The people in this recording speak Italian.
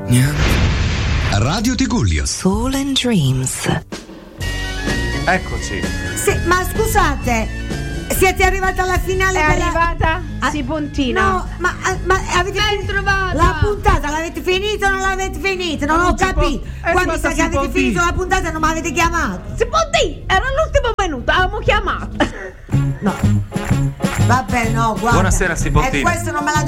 Niente. Radio Tigullio. Soul and Dreams. Eccoci. Sì, ma scusate, siete arrivati alla finale? È arrivata? Si puntina. No, ma avete trovata la puntata, l'avete finita o non l'avete finita? Non ho capito. Quando sa che avete finito la puntata e non mi avete chiamato. Si può dire, era l'ultimo minuto, avevamo chiamato. No. Vabbè, no, guarda. Buonasera, Sibottina. Questo non me l'ha